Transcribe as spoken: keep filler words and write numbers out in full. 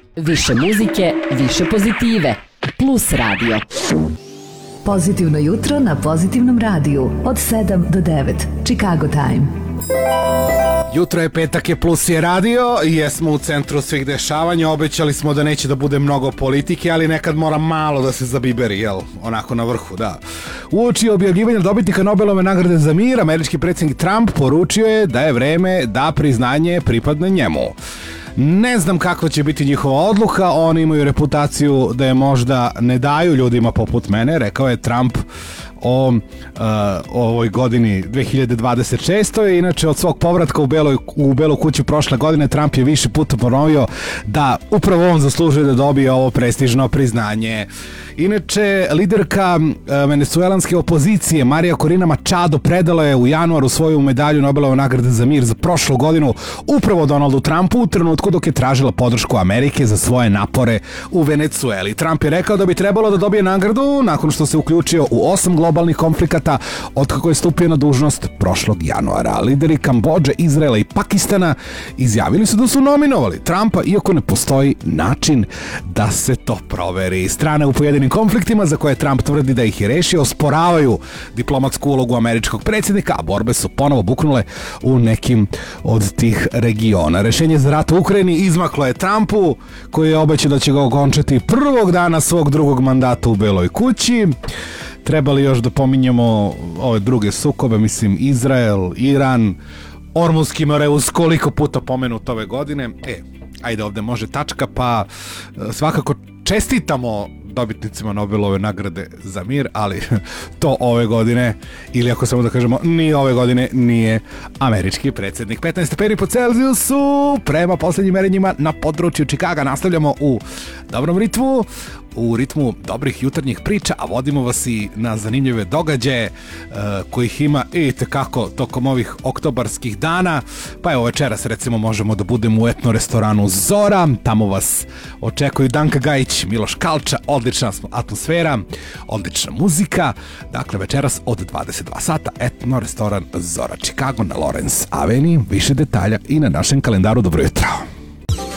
Više muzike, više pozitive. Plus radio. Pozitivno jutro na Pozitivnom radiju od sedam do devet. Chicago Time. Jutro je, petak je, Plus je radio i jesmo u centru svih dešavanja. Obećali smo da neće da bude mnogo politike, ali nekad mora malo da se zabiberi, jel? Onako na vrhu, da. Uoči objavljivanja dobitnika Nobelove nagrade za mir, američki predsjednik Trump poručio je da je vreme da priznanje pripadne njemu. Ne znam kakva će biti njihova odluka, oni imaju reputaciju da je možda ne daju ljudima poput mene, rekao je Trump o uh, ovoj godini dve hiljade dvadeset šestoj. Inače, od svog povratka u, Beloj, u Belu kuću prošle godine, Trump je više puta ponovio da upravo on zaslužuje da dobije ovo prestižno priznanje. Inače, liderka uh, venezuelanske opozicije Marija Corina Machado predala je u januaru svoju medalju Nobelove nagrade za mir za prošlu godinu upravo Donaldu Trumpu u trenutku dok je tražila podršku Amerike za svoje napore u Venezueli. Trump je rekao da bi trebalo da dobije nagradu nakon što se uključio u osam globalnih konflikata od kako je stupio na dužnost prošlog januara. Lideri Kambodže, Izraela i Pakistana izjavili su da su nominovali Trumpa, iako ne postoji način da se to proveri. Strane u pojedinim konfliktima za koje Trump tvrdi da ih je rešio osporavaju diplomatsku ulogu američkog predsjednika, a borbe su ponovo buknule u nekim od tih regiona. Rešenje za rat u Ukrajini izmaklo je Trumpu, koji je obećao da će ga okončati prvog dana svog drugog mandata u Beloj kući. Trebali još da pominjemo ove druge sukobe, mislim Izrael, Iran, Ormuzski Moreus, koliko puta pomenut ove godine. E, ajde, ovde može tačka, pa svakako čestitamo dobitnicima Nobelove nagrade za mir, ali to ove godine, ili ako samo da kažemo ni ove godine, nije američki predsjednik. petnaest stepeni po Celzijusu prema posljednjim merenjima na području Čikaga. Nastavljamo u dobrom ritmu, u ritmu dobrih jutarnjih priča, a vodimo vas i na zanimljive događaje uh, kojih ima i tekako tokom ovih oktobarskih dana. Pa evo, večeras recimo možemo da budemo u etno restoranu Zora, tamo vas očekuju Danka Gajić, Miloš Kalča, odlična atmosfera, odlična muzika. Dakle, večeras od dvadeset dva sata etno restoran Zora, Chicago na Lawrence Avenue. Više detalja i na našem kalendaru. Dobro jutro.